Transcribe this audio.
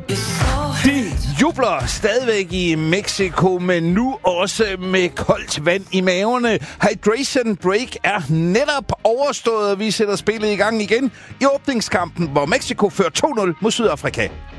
De jubler stadigvæk i Mexico, men nu også med koldt vand i maverne. Hydration break er netop overstået, og vi sætter spillet i gang igen i åbningskampen, hvor Mexico fører 2-0 mod Sydafrika.